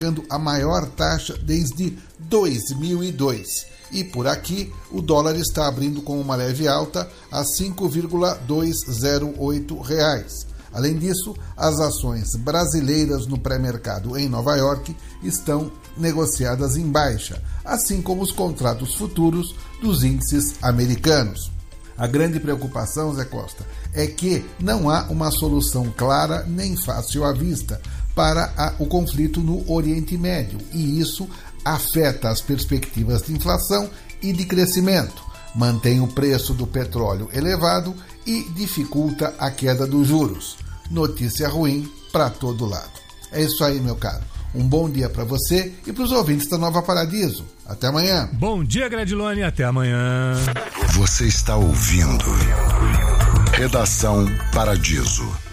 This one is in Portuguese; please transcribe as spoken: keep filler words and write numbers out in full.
a maior taxa desde dois mil e dois. E por aqui, o dólar está abrindo com uma leve alta a cinco vírgula duzentos e oito reais. Além disso, as ações brasileiras no pré-mercado em Nova York estão negociadas em baixa, assim como os contratos futuros dos índices americanos. A grande preocupação, Zé Costa, é que não há uma solução clara nem fácil à vista para a, o conflito no Oriente Médio, e isso afeta as perspectivas de inflação e de crescimento, mantém o preço do petróleo elevado e dificulta a queda dos juros. Notícia ruim para todo lado. É isso aí, meu caro. Um bom dia para você e para os ouvintes da Nova Paradiso. Até amanhã. Bom dia, Gradilone. Até amanhã. Você está ouvindo Redação Paradiso.